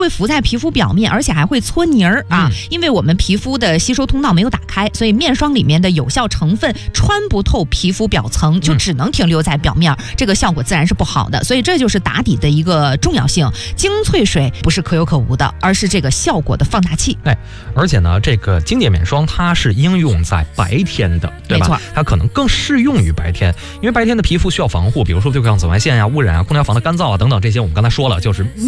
会浮在皮肤表面，而且还会搓泥儿啊。因为我们皮肤的吸收通道没有打开，所以面霜里面的有效成分穿不透皮肤表层，就只能停留在表面，这个效果自然是不好的。所以这就是打底的一个重要性。精粹水不是可有可无的，而是这个效果的放大器。 而且呢，这个经典面霜它是应用在白天的，对吧？它可能更适用于白天，因为白天的皮肤需要防护，比如说对抗紫外线呀、污染啊、空调房的干燥啊等等，这些我们刚才说了，就是